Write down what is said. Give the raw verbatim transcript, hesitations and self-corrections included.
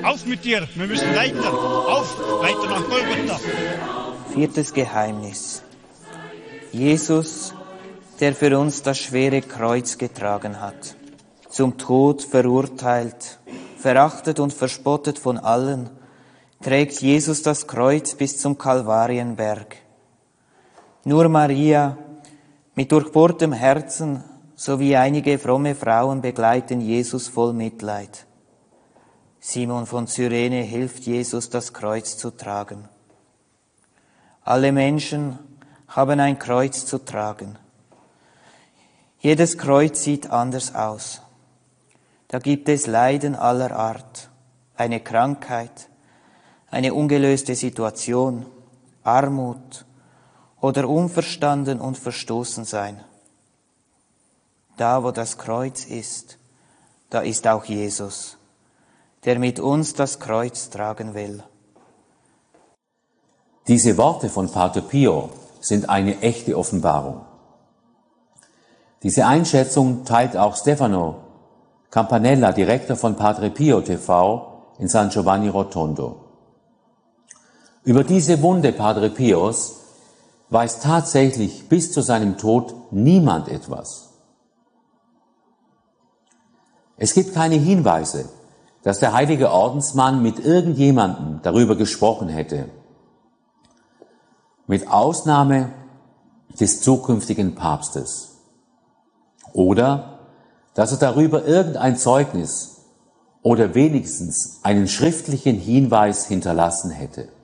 Auf mit dir, wir müssen weiter. Auf, weiter nach Golgatha. Viertes Geheimnis. Jesus, der für uns das schwere Kreuz getragen hat, zum Tod verurteilt, verachtet und verspottet von allen, trägt Jesus das Kreuz bis zum Kalvarienberg. Nur Maria, mit durchbohrtem Herzen, sowie einige fromme Frauen begleiten Jesus voll Mitleid. Simon von Cyrene hilft Jesus, das Kreuz zu tragen. Alle Menschen haben ein Kreuz zu tragen. Jedes Kreuz sieht anders aus. Da gibt es Leiden aller Art, eine Krankheit, eine ungelöste Situation, Armut oder unverstanden und verstoßen sein. Da, wo das Kreuz ist, da ist auch Jesus, der mit uns das Kreuz tragen will. Diese Worte von Pater Pio sind eine echte Offenbarung. Diese Einschätzung teilt auch Stefano Campanella, Direktor von Padre Pio T V in San Giovanni Rotondo. Über diese Wunde Padre Pios weiß tatsächlich bis zu seinem Tod niemand etwas. Es gibt keine Hinweise, dass der heilige Ordensmann mit irgendjemandem darüber gesprochen hätte. Mit Ausnahme des zukünftigen Papstes. Oder, dass er darüber irgendein Zeugnis oder wenigstens einen schriftlichen Hinweis hinterlassen hätte.